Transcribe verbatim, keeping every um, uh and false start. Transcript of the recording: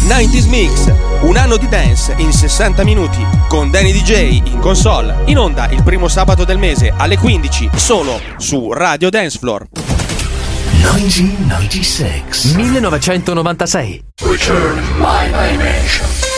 novanta Mix, un anno di dance in sessanta minuti, con Danny D J in console, in onda il primo sabato del mese alle quindici, solo su Radio Dance Floor. millenovecentonovantasei Return my dimension.